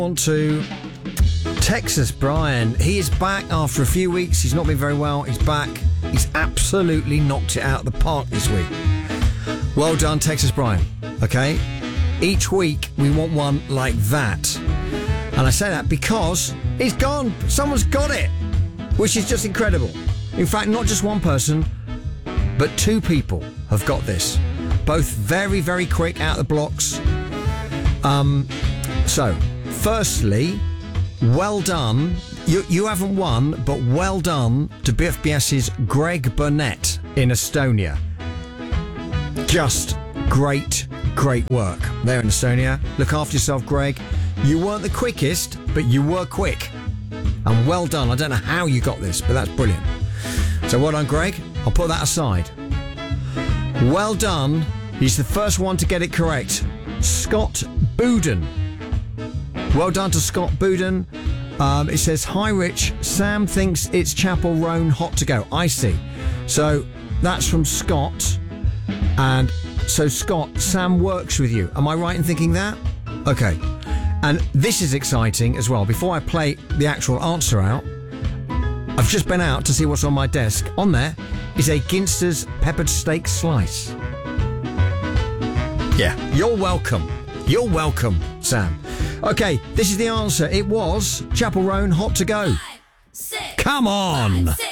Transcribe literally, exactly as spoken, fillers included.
On to Texas Brian. He is back after a few weeks. He's not been very well. He's back. He's absolutely knocked it out of the park this week. Well done, Texas Brian. Okay? Each week we want one like that. And I say that because it's gone. Someone's got it. Which is just incredible. In fact, not just one person, but two people have got this. Both very, very quick out of the blocks. Um, so... Firstly, well done. You you haven't won, but well done to B F B S's Greg Burnett in Estonia. Just great, great work there in Estonia. Look after yourself, Greg. You weren't the quickest, but you were quick. And well done. I don't know how you got this, but that's brilliant. So well done, Greg. I'll put that aside. Well done. He's the first one to get it correct. Scott Bouden. Well done to Scott Bouden. Um, it says, hi, Rich. Sam thinks it's Chapel Roan hot to go. I see. So that's from Scott. And so, Scott, Sam works with you. Am I right in thinking that? Okay. And this is exciting as well. Before I play the actual answer out, I've just been out to see what's on my desk. On there is a Ginster's peppered steak slice. Yeah, you're welcome. You're welcome, Sam. Okay, this is the answer. It was Chapel Roan hot to go. Five, six, Come on. Five, six.